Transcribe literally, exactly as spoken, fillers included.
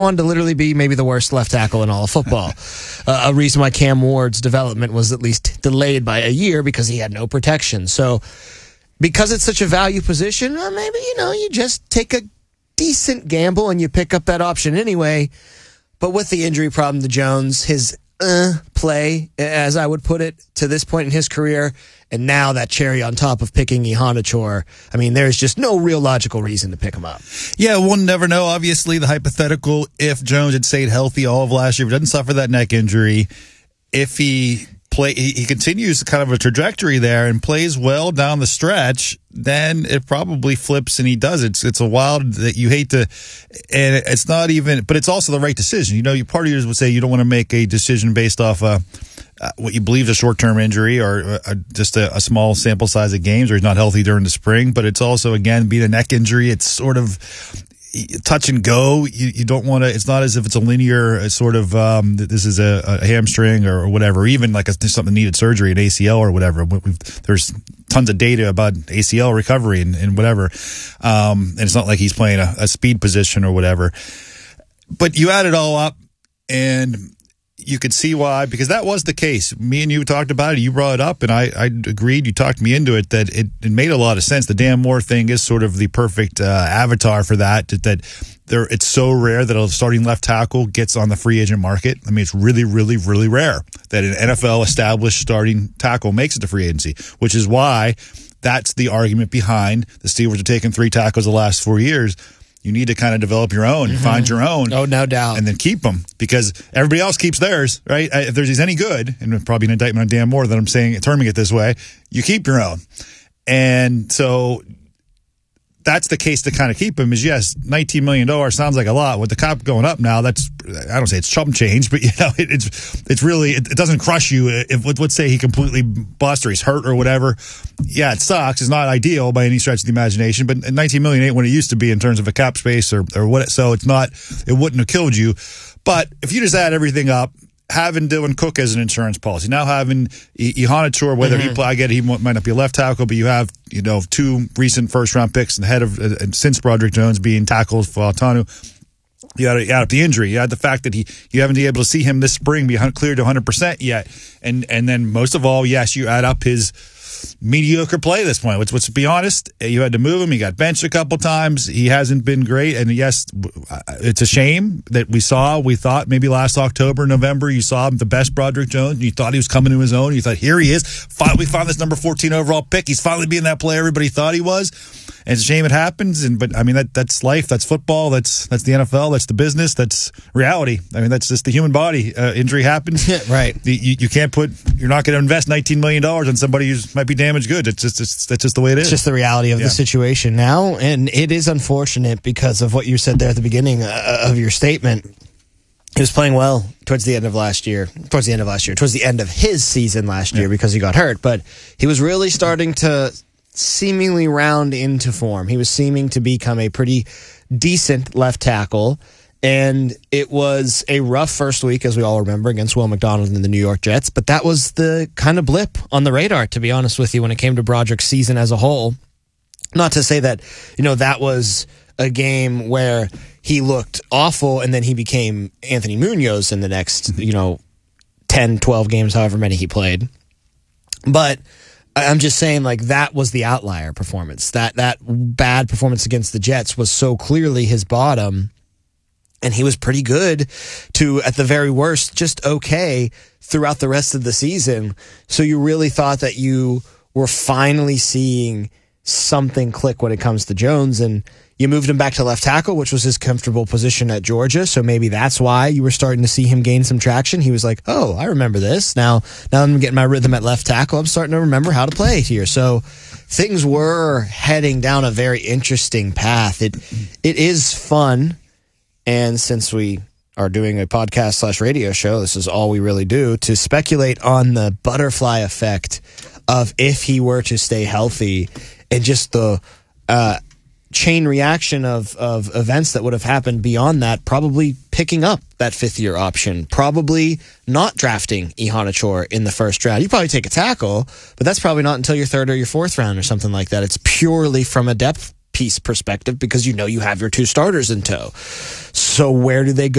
on to literally be maybe the worst left tackle in all of football. uh, a reason why Cam Ward's development was at least delayed by a year because he had no protection. So because it's such a value position, uh, maybe, you know, you just take a decent gamble and you pick up that option anyway. But with the injury problem to Jones, his uh, play, as I would put it, to this point in his career, and now that cherry on top of picking Iheanacho, I mean, there's just no real logical reason to pick him up. Yeah, we'll never know. Obviously, the hypothetical, if Jones had stayed healthy all of last year, if he doesn't suffer that neck injury, if he play, he, he continues kind of a trajectory there and plays well down the stretch, then it probably flips and he does. It's it's a wild that you hate to, and it's not even, but it's also the right decision. You know, you part of yours would say you don't want to make a decision based off uh, uh, what you believe is a short-term injury or uh, just a, a small sample size of games, or he's not healthy during the spring. But it's also, again, being a neck injury, it's sort of touch and go. You, you don't want to, it's not as if it's a linear sort of, um, this is a, a hamstring or whatever, or even like a, something needed surgery, an A C L or whatever. We've, there's tons of data about A C L recovery and, and whatever. Um, and it's not like he's playing a, a speed position or whatever. But you add it all up and you could see why, because that was the case. Me and you talked about it. You brought it up, and I, I agreed. You talked me into it that it, it made a lot of sense. The Dan Moore thing is sort of the perfect uh, avatar for that. That, that there, it's so rare that a starting left tackle gets on the free agent market. I mean, it's really, really, really rare that an N F L established starting tackle makes it to free agency, which is why that's the argument behind the Steelers are taking three tackles the last four years. You need to kind of develop your own, mm-hmm. find your own. Oh, no doubt. And then keep them, because everybody else keeps theirs, right? If there's he's any good, and probably an indictment on Dan Moore that I'm saying, terming it this way, you keep your own. And so that's the case to kind of keep him is, yes, nineteen million dollars sounds like a lot. With the cap going up now, that's, I don't say it's chump change, but, you know, it, it's it's really, it, it doesn't crush you. If let's say he completely busts or he's hurt or whatever, yeah, it sucks. It's not ideal by any stretch of the imagination, but nineteen million dollars ain't what it used to be in terms of a cap space or, or what, so it's not, it wouldn't have killed you. But if you just add everything up, having Dylan Cook as an insurance policy, now having Iheanacho, whether mm-hmm. he play, I get it, he might not be a left tackle, but you have, you know, two recent first round picks and head of uh, since Broderick Jones being tackles for Altanu. You had, you had the injury. You had the fact that he you haven't been able to see him this spring be cleared to one hundred percent yet, and and then most of all, yes, you add up his mediocre play at this point. Let's, let's be honest. You had to move him. He got benched a couple times. He hasn't been great. And yes, it's a shame that we saw, we thought maybe last October, November, you saw him the best Broderick Jones. And you thought he was coming to his own. You thought, here he is. Finally, we found this number fourteen overall pick. He's finally being that player everybody thought he was. And it's a shame it happens. And but I mean that that's life. That's football. That's that's the N F L. That's the business. That's reality. I mean that's just the human body. Uh, injury happens. Right. You, you can't put. You're not going to invest nineteen million dollars on somebody who might be damaged good. It's just it's, that's just the way it is. It's just the reality of yeah. the situation now, and it is unfortunate because of what you said there at the beginning uh, of your statement. He was playing well towards the end of last year, towards the end of last year, towards the end of his season last year yeah. because he got hurt, but he was really starting to seemingly round into form. He was seeming to become a pretty decent left tackle, and it was a rough first week, as we all remember, against Will McDonald and the New York Jets, but that was the kind of blip on the radar, to be honest with you, when it came to Broderick's season as a whole. Not to say that, you know, that was a game where he looked awful and then he became Anthony Munoz in the next, you know, ten, twelve games, however many he played. But I'm just saying, like, that was the outlier performance. That that bad performance against the Jets was so clearly his bottom, and he was pretty good to, at the very worst, just okay throughout the rest of the season. So you really thought that you were finally seeing something click when it comes to Jones, and you moved him back to left tackle, which was his comfortable position at Georgia. So maybe that's why you were starting to see him gain some traction. He was like, oh, I remember this. Now, now I'm getting my rhythm at left tackle. I'm starting to remember how to play here. So things were heading down a very interesting path. It, it is fun. And since we are doing a podcast slash radio show, this is all we really do, to speculate on the butterfly effect of if he were to stay healthy and just the, uh, chain reaction of, of events that would have happened beyond that, probably picking up that fifth-year option, probably not drafting Iheanacho in the first round. You probably take a tackle, but that's probably not until your third or your fourth round or something like that. It's purely from a depth piece perspective because you know you have your two starters in tow. So where do they go?